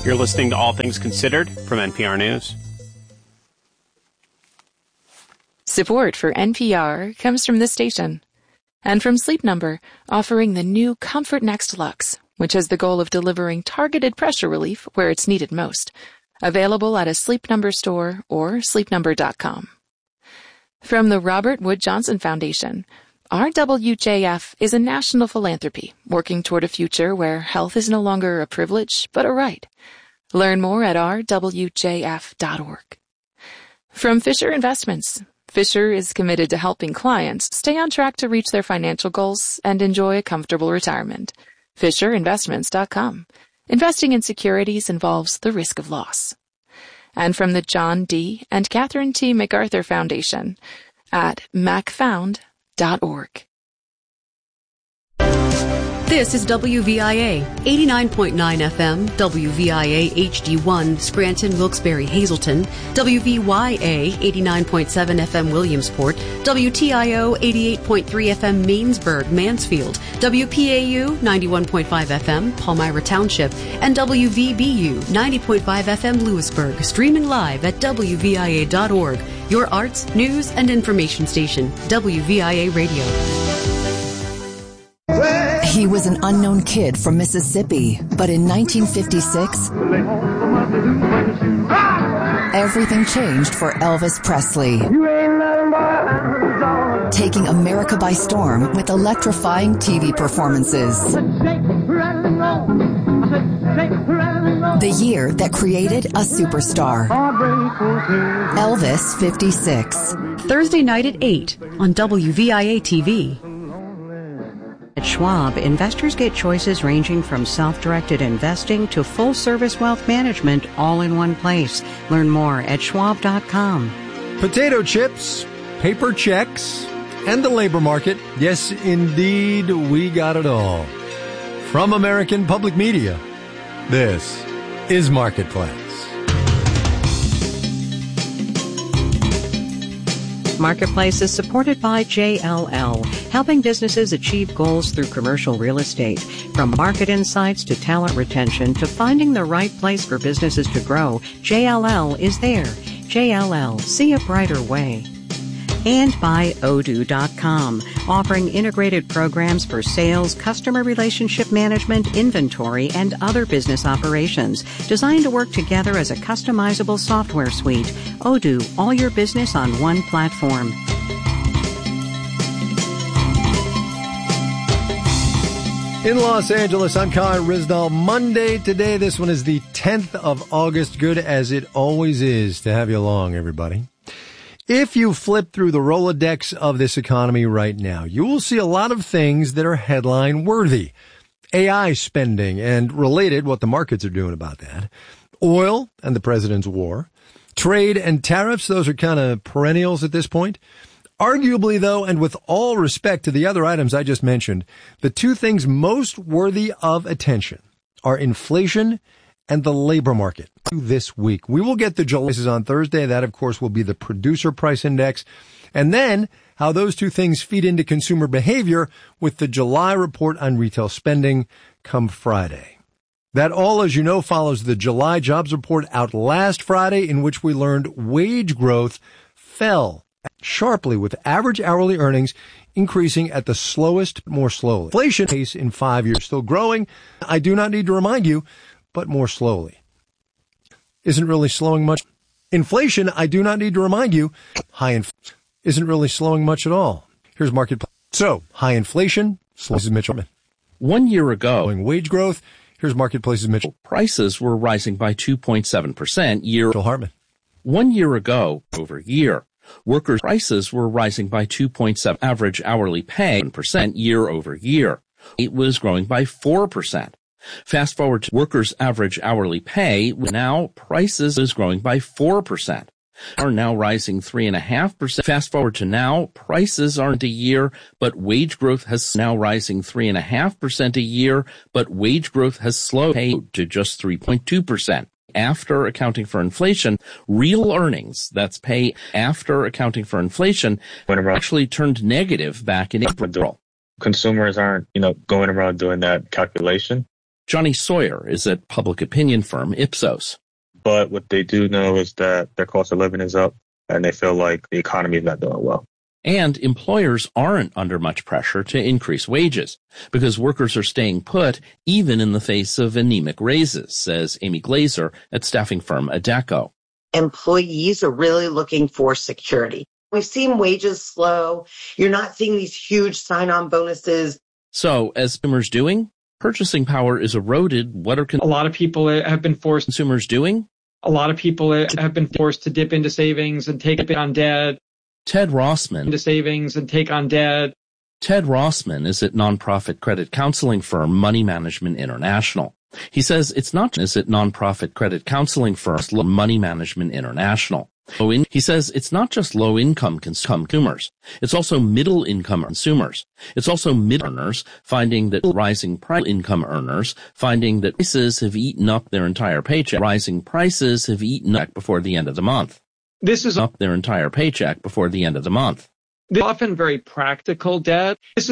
You're listening to All Things Considered from NPR News. Support for NPR comes from this station and from Sleep Number, offering the new Comfort Next Luxe, which has the goal of delivering targeted pressure relief where it's needed most. Available at a Sleep Number store or sleepnumber.com. From the Robert Wood Johnson Foundation, RWJF is a national philanthropy working toward a future where health is no longer a privilege but a right. Learn more at rwjf.org. From Fisher Investments, Fisher is committed to helping clients stay on track to reach their financial goals and enjoy a comfortable retirement. FisherInvestments.com. Investing in securities involves the risk of loss. And from the John D. and Catherine T. MacArthur Foundation at macfound.org. This is WVIA 89.9 FM, WVIA HD1, Scranton, Wilkes-Barre, Hazleton, WVYA 89.7 FM, Williamsport, WTIO 88.3 FM, Mainsburg, Mansfield, WPAU 91.5 FM, Palmyra Township, and WVBU 90.5 FM, Lewisburg, streaming live at WVIA.org, your arts, news, and information station, WVIA Radio. He was an unknown kid from Mississippi, but in 1956, everything changed for Elvis Presley. Taking America by storm with electrifying TV performances. The year that created a superstar. Elvis 56. Thursday night at 8 on WVIA TV. At Schwab, investors get choices ranging from self-directed investing to full-service wealth management all in one place. Learn more at schwab.com. Potato chips, paper checks, and the labor market. Yes, indeed, we got it all. From American Public Media, this is Marketplace. Marketplace is supported by JLL, helping businesses achieve goals through commercial real estate. From market insights to talent retention to finding the right place for businesses to grow, JLL is there. JLL, see a brighter way. And by Odoo.com, offering integrated programs for sales, customer relationship management, inventory, and other business operations, designed to work together as a customizable software suite. Odoo, all your business on one platform. In Los Angeles, I'm Kai Rizdal. Monday today. This one is the 10th of August. Good as it always is to have you along, everybody. If you flip through the Rolodex of this economy right now, you will see a lot of things that are headline worthy. AI spending and related, what the markets are doing about that. Oil and the president's war. Trade and tariffs, those are kind of perennials at this point. Arguably, though, and with all respect to the other items I just mentioned, the two things most worthy of attention are inflation and the labor market. This week, we will get the July prices on Thursday. That, of course, will be the producer price index. And then how those two things feed into consumer behavior with the July report on retail spending come Friday. That all, as you know, follows the July jobs report out last Friday, in which we learned wage growth fell sharply, with average hourly earnings increasing at the slowest, more slowly. Inflation pace in 5 years still growing. I do not need to remind you, but more slowly. Isn't really slowing much. Inflation, I do not need to remind you, high inflation isn't really slowing much at all. Here's Marketplace. So, high inflation, slows Mitchell. 1 year ago, wage growth. Here's Marketplace's Mitchell. Prices were rising by 2.7% year. Hartman. 1 year ago, over year, workers' prices were rising by 2.7%. Average hourly pay 1% year over year. It was growing by 4%. Fast forward to workers' average hourly pay. Now prices is growing by 4%. Are now rising 3.5%. Fast forward to now, prices aren't a year, but wage growth has now rising 3.5% a year, but wage growth has slowed to just 3.2%. After accounting for inflation, real earnings, that's pay after accounting for inflation, actually turned negative back in April. Consumers aren't, going around doing that calculation. Johnny Sawyer is at public opinion firm Ipsos. But what they do know is that their cost of living is up and they feel like the economy is not doing well. And employers aren't under much pressure to increase wages because workers are staying put even in the face of anemic raises, says Amy Glazer at staffing firm Adecco. Employees are really looking for security. We've seen wages slow. You're not seeing these huge sign-on bonuses. So, as consumers doing? Purchasing power is eroded. What are a lot of people have been forced. Consumers doing? A lot of people have been forced to dip into savings and take it on debt. Ted Rossman. Into savings and take on debt. Ted Rossman is at nonprofit credit counseling firm Money Management International. He says it's not just at nonprofit credit counseling firm Money Management International. He says it's not just low-income consumers. It's also middle-income consumers. It's also mid-earners finding that rising income earners finding that prices have eaten up their entire paycheck. Rising prices have eaten up before the end of the month. This is up their entire paycheck before the end of the month. This is often very practical debt. It's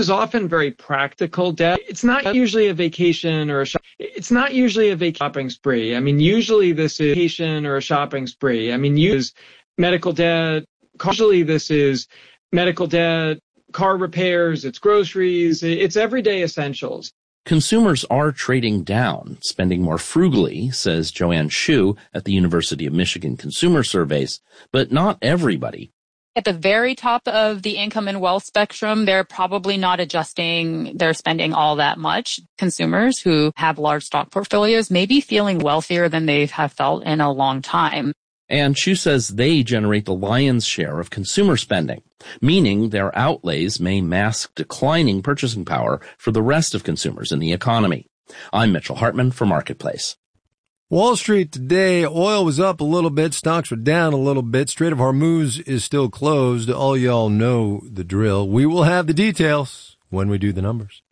not usually a vacation or it's not usually a shopping spree. I mean, usually this is a vacation or a shopping spree. I mean, use medical debt. Usually this is medical debt, car repairs, it's groceries, it's everyday essentials. Consumers are trading down, spending more frugally, says Joanne Shu at the University of Michigan Consumer Surveys, but not everybody. At the very top of the income and wealth spectrum, they're probably not adjusting their spending all that much. Consumers who have large stock portfolios may be feeling wealthier than they have felt in a long time. And Shu says they generate the lion's share of consumer spending, meaning their outlays may mask declining purchasing power for the rest of consumers in the economy. I'm Mitchell Hartman for Marketplace. Wall Street today, oil was up a little bit, stocks were down a little bit. Strait of Hormuz is still closed. All y'all know the drill. We will have the details when we do the numbers.